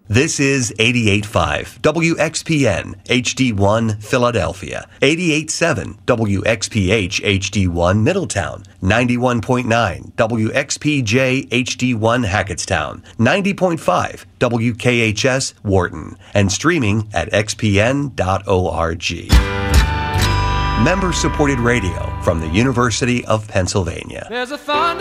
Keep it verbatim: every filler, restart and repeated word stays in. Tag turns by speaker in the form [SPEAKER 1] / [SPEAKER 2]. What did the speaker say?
[SPEAKER 1] This is eighty-eight point five W X P N H D one Philadelphia, eighty-eight point seven W X P H H D one Middletown, ninety-one point nine W X P J H D one Hackettstown, ninety point five W K H S Wharton, and streaming at x p n dot org. Member-supported radio from the University of Pennsylvania.
[SPEAKER 2] There's a thunder